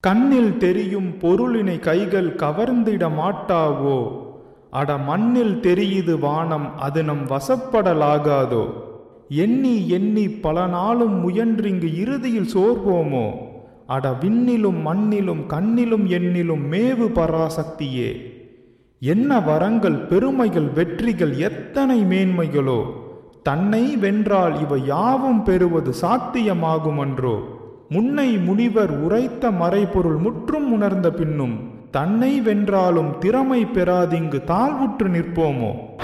கண்ணில் தெரியும் பொருளினை கைகள் கவர்ந்திட மாட்டாவோ? அட மண்ணில் தெரியுது வானம், அது நம் வசப்படலாகாதோ? எண்ணி எண்ணி பல நாளும் முயன்றிங்கு இறுதியில் சோர்வோமோ? அட விண்ணிலும் மண்ணிலும் கண்ணிலும் எண்ணிலும் மேவு பராசக்தியே! என்ன வரங்கள், பெருமைகள், வெற்றிகள், எத்தனை மேன்மைகளோ! தன்னை வென்றால் இவை யாவும் பெறுவது சாத்தியமாகுமன்றோ? முன்னை முனிவர் உரைத்த மறைபொருள் முற்றும் உணர்ந்த பின்னும் தன்னை வென்றாலும் திறமை பெறாதிங்கு தாழ்வுற்று நிற்போமோ?